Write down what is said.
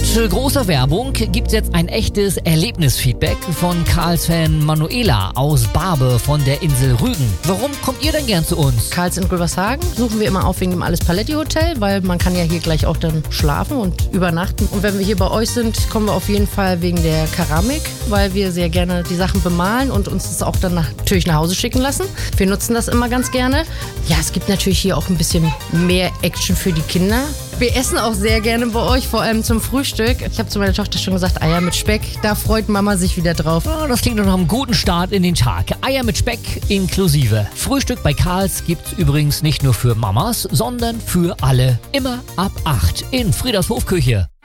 großer Werbung gibt's jetzt ein echtes Erlebnisfeedback von Karls-Fan Manuela aus Barbe von der Insel Rügen. Warum kommt ihr denn gern zu uns? Karls in Gülvershagen suchen wir immer auf wegen dem Alles Paletti Hotel, weil man kann ja hier gleich auch dann schlafen und übernachten. Und wenn wir hier bei euch sind, kommen wir auf jeden Fall wegen der Keramik, weil wir sehr gerne die Sachen bemalen und uns das auch dann natürlich nach Hause schicken lassen. Wir nutzen das immer ganz gerne. Ja, es gibt natürlich hier auch ein bisschen mehr Action für die Kinder. Wir essen auch sehr gerne bei euch, vor allem zum Frühstück. Ich habe zu meiner Tochter schon gesagt, Eier mit Speck, da freut Mama sich wieder drauf. Oh, das klingt doch nach einem guten Start in den Tag. Eier mit Speck inklusive. Frühstück bei Karls gibt's übrigens nicht nur für Mamas, sondern für alle. Immer ab 8 in Frieders Hofküche.